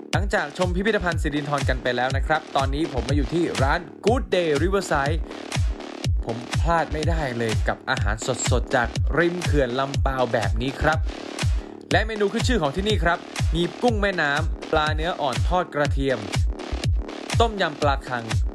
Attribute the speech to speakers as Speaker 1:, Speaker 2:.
Speaker 1: หลังจากชมพิพิธภัณฑ์สิรินธรกันไปแล้วนะครับตอนนี้ผมมาอยู่ที่ร้าน Good Day Riverside ผมพลาดไม่ได้เลยกับอาหารสดๆจากริมเขื่อนลำปาวแบบนี้ครับและเมนูขึ้นชื่อของที่นี่ครับมีกุ้งแม่น้ำปลาเนื้ออ่อนทอดกระเทียมต้มยำปลาคัง